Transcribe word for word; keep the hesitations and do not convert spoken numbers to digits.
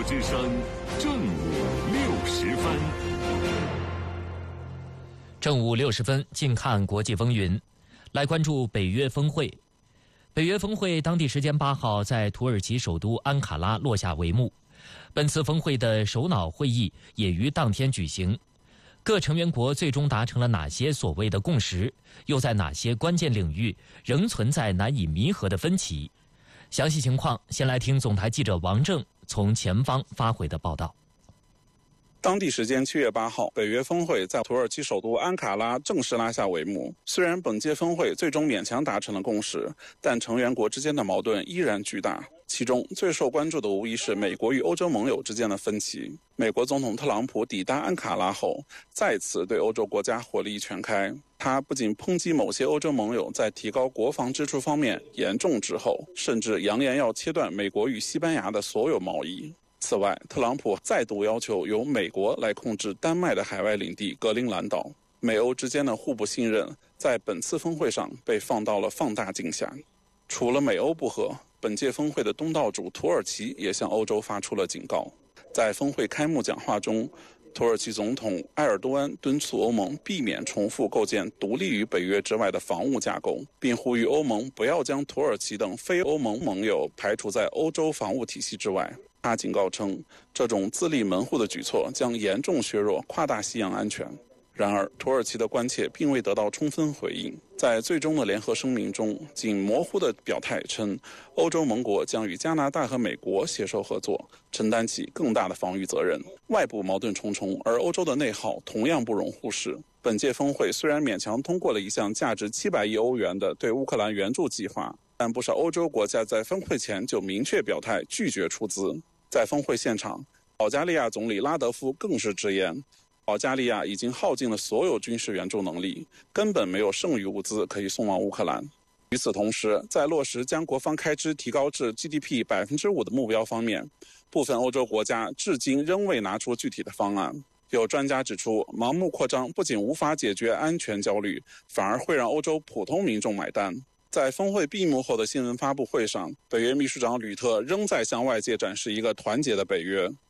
之声正午六时分。 正午六十分，近看国际风云，来关注北约峰会。北约峰会当地时间八号在土耳其首都安卡拉落下帷幕。本次峰会的首脑会议也于当天举行。各成员国最终达成了哪些所谓的共识？又在哪些关键领域仍存在难以弥合的分歧？详细情况，先来听总台记者王正从前方发回的报道。 当地时间七月八号，北约峰会在土耳其首都安卡拉正式拉下帷幕。虽然本届峰会最终勉强达成了共识，但成员国之间的矛盾依然巨大。其中最受关注的无疑是美国与欧洲盟友之间的分歧。美国总统特朗普抵达安卡拉后，再次对欧洲国家火力全开。他不仅抨击某些欧洲盟友在提高国防支出方面严重滞后，甚至扬言要切断美国与西班牙的所有贸易。此外，特朗普再度要求由美国来控制丹麦的海外领地格陵兰岛。美欧之间的互不信任在本次峰会上被放到了放大镜下。除了美欧不和，本届峰会的东道主土耳其也向欧洲发出了警告。在峰会开幕讲话中，土耳其总统埃尔多安敦促欧盟避免重复构建独立于北约之外的防务架构，并呼吁欧盟不要将土耳其等非欧盟盟友排除在欧洲防务体系之外。他警告称，这种自立门户的举措将严重削弱跨大西洋安全。然而，土耳其的关切并未得到充分回应。在最终的联合声明中，仅模糊的表态称，欧洲盟国将与加拿大和美国携手合作，承担起更大的防御责任。外部矛盾重重，而欧洲的内耗同样不容忽视。本届峰会虽然勉强通过了一项价值七百亿欧元的对乌克兰援助计划，但不少欧洲国家在峰会前就明确表态拒绝出资。在峰会现场，保加利亚总理拉德夫更是直言，保加利亚已经耗尽了所有军事援助能力，根本没有剩余物资可以送往乌克兰。与此同时，在落实将国防开支提高至 G D P 百分之五的目标方面，部分欧洲国家至今仍未拿出具体的方案。有专家指出，盲目扩张不仅无法解决安全焦虑，反而会让欧洲普通民众买单。在峰会闭幕后的新闻发布会上，北约秘书长吕特仍在向外界展示一个团结的北约。